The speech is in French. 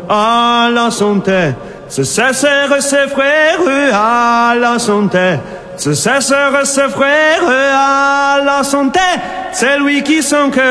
à la santé. Se cessèrent ses frères à la santé. Se cessèrent ses frères à la santé. C'est lui qui son cœur